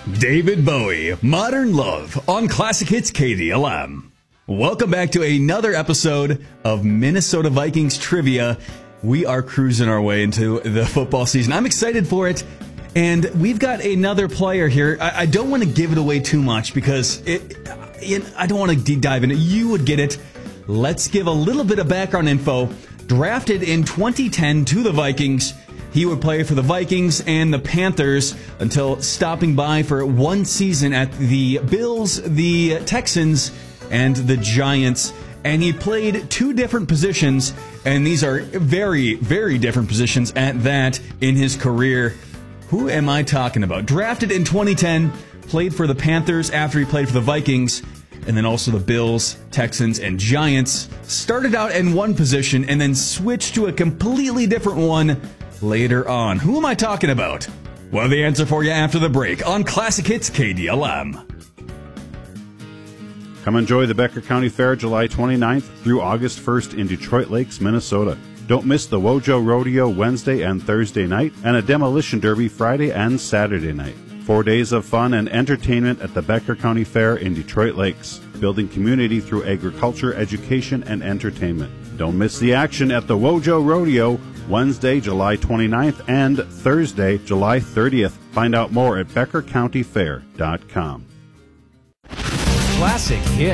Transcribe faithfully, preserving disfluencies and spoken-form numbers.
David Bowie, Modern Love on Classic Hits K D L M. Welcome back to another episode of Minnesota Vikings Trivia. We are cruising our way into the football season. I'm excited for it. And we've got another player here. I, I don't want to give it away too much because it, it, I don't want to deep dive into it. You would get it. Let's give a little bit of background info. Drafted in twenty ten to the Vikings, he would play for the Vikings and the Panthers until stopping by for one season at the Bills, the Texans, and the Giants. And he played two different positions, and these are very, very different positions at that in his career. Who am I talking about? Drafted in twenty ten, played for the Panthers after he played for the Vikings, and then also the Bills, Texans, and Giants. Started out in one position and then switched to a completely different one later on. Who am I talking about? Well, the answer for you after the break on Classic Hits K D L M. Come enjoy the Becker County Fair July twenty-ninth through August first in Detroit Lakes, Minnesota. Don't miss the Wojo Rodeo Wednesday and Thursday night and a Demolition Derby Friday and Saturday night. Four days of fun and entertainment at the Becker County Fair in Detroit Lakes, building community through agriculture, education, and entertainment. Don't miss the action at the Wojo Rodeo Wednesday, July twenty-ninth and Thursday, July thirtieth. Find out more at becker county fair dot com. Classic Hits.